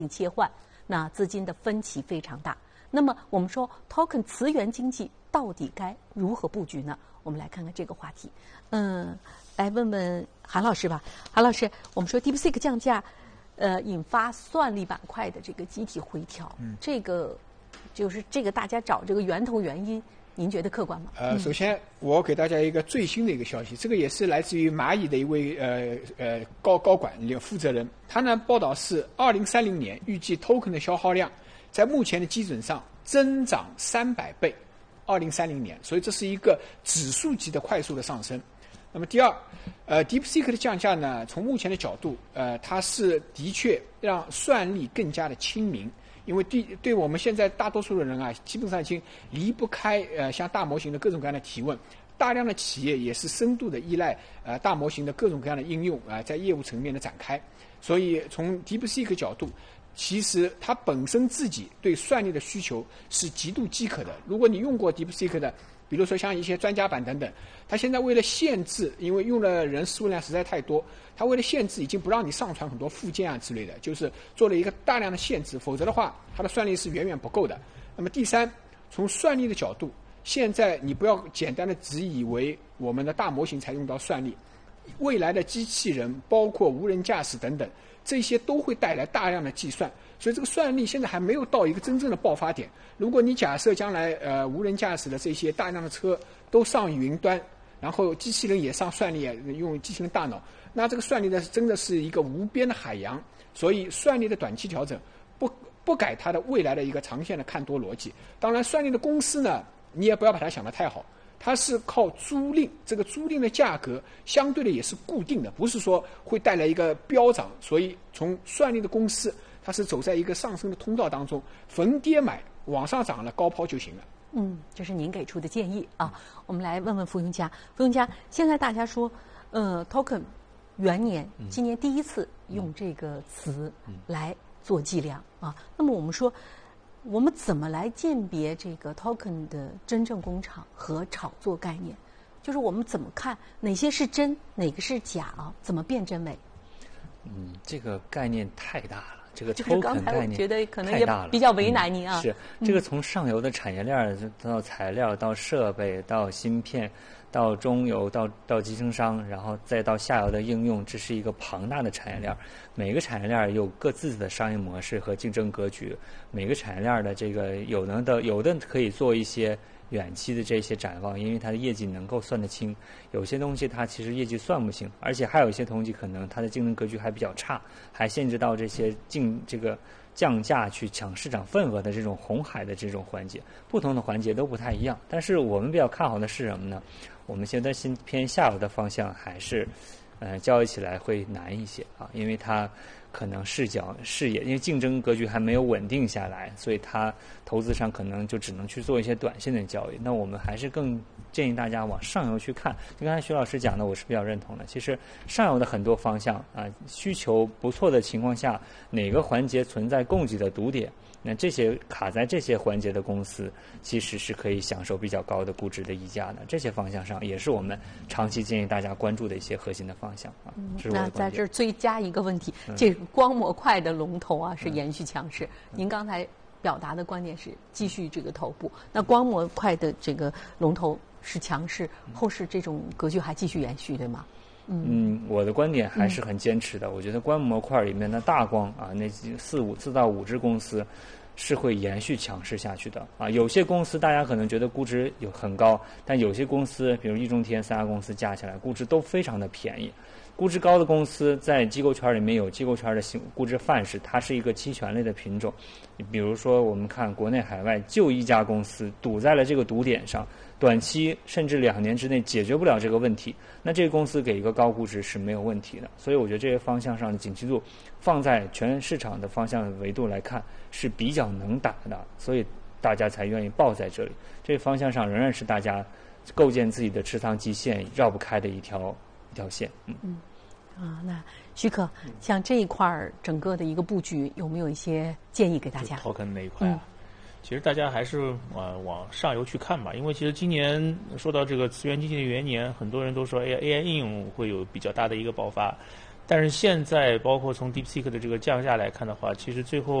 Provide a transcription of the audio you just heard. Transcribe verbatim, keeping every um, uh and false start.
切换，那资金的分歧非常大。那么我们说 token 词源经济到底该如何布局呢？我们来看看这个话题。嗯，来问问韩老师吧。韩老师，我们说 DeepSeek 降价，呃，引发算力板块的这个集体回调，嗯，这个就是这个大家找这个源头原因。您觉得客观吗？ 呃，首先我给大家一个最新的一个消息，这个也是来自于蚂蚁的一位呃呃高高管负责人，他呢报道是二零三零年预计 token 的消耗量在目前的基准上增长三百倍，二零三零年，所以这是一个指数级的快速的上升。那么第二，呃 ，DeepSeek 的降价呢，从目前的角度，呃，它是的确让算力更加的亲民。因为对对我们现在大多数的人啊，基本上已经离不开呃像大模型的各种各样的提问，大量的企业也是深度的依赖呃大模型的各种各样的应用啊、呃，在业务层面的展开。所以从 DeepSeek 角度，其实它本身自己对算力的需求是极度饥渴的。如果你用过 DeepSeek 的，比如说像一些专家版等等，它现在为了限制，因为用的人数量实在太多，它为了限制已经不让你上传很多附件啊之类的，就是做了一个大量的限制，否则的话它的算力是远远不够的。那么第三，从算力的角度，现在你不要简单的只以为我们的大模型才用到算力，未来的机器人包括无人驾驶等等，这些都会带来大量的计算，所以这个算力现在还没有到一个真正的爆发点。如果你假设将来呃无人驾驶的这些大量的车都上云端，然后机器人也上算力，用机器人大脑，那这个算力呢真的是一个无边的海洋。所以算力的短期调整不不改它的未来的一个长线的看多逻辑。当然算力的公司呢，你也不要把它想得太好，它是靠租赁，这个租赁的价格相对的也是固定的，不是说会带来一个飙涨。所以从算力的公司，它是走在一个上升的通道当中，逢跌买，往上涨了高抛就行了。 嗯，这是您给出的建议啊。我们来问问傅永嘉，傅永嘉，现在大家说，呃 ，token 元年，今年第一次用这个词来做计量啊。那么我们说，我们怎么来鉴别这个 token 的真正工厂和炒作概念？就是我们怎么看哪些是真，哪个是假啊？怎么辨真伪？ 嗯，这个概念太大了。这个 token 概念觉得可能也比较为难您啊。 嗯、是这个从上游的产业链到材料到设备到芯片到中游到到集成商，然后再到下游的应用，这是一个庞大的产业链。每个产业链有各自的商业模式和竞争格局，每个产业链的这个有能的有的可以做一些远期的这些展望，因为它的业绩能够算得清。有些东西它其实业绩算不清，而且还有一些东西可能它的竞争格局还比较差，还限制到这些竞这个降价去抢市场份额的这种红海的这种环节。不同的环节都不太一样，但是我们比较看好的是什么呢？我们现在新偏下游的方向还是呃交易起来会难一些啊，因为它可能视角视野，因为竞争格局还没有稳定下来，所以它投资上可能就只能去做一些短线的交易。那我们还是更建议大家往上游去看。就刚才徐老师讲的，我是比较认同的。其实上游的很多方向啊，需求不错的情况下，哪个环节存在供给的堵点，那这些卡在这些环节的公司，其实是可以享受比较高的估值的溢价的。这些方向上也是我们长期建议大家关注的一些核心的方向啊。 嗯、 这是我的那在这儿追加一个问题， 嗯、 这个光模块的龙头啊是延续强势。嗯、您刚才表达的观点是继续这个头部，那光模块的这个龙头是强势，后市这种格局还继续延续，对吗？ 嗯, 嗯，我的观点还是很坚持的。嗯、我觉得光模块里面的大光啊，那四五四到五只公司是会延续强势下去的啊。有些公司大家可能觉得估值有很高，但有些公司，比如易中天三家公司加起来估值都非常的便宜。估值高的公司在机构圈里面有机构圈的估值范式，它是一个期权类的品种。比如说我们看国内海外就一家公司堵在了这个堵点上，短期甚至两年之内解决不了这个问题，那这个公司给一个高估值是没有问题的。所以我觉得这些方向上的景气度放在全市场的方向维度来看是比较能打的，所以大家才愿意抱在这里。这个方向上仍然是大家构建自己的持仓基线绕不开的一条一条线。嗯嗯啊，那徐可，像这一块儿整个的一个布局，有没有一些建议给大家 ？token 那一块啊，嗯、其实大家还是呃往上游去看吧，因为其实今年说到这个词源经济的元年，很多人都说 A I A I 应用会有比较大的一个爆发， 但是现在包括从 DeepSeek 的这个降价来看的话，其实最后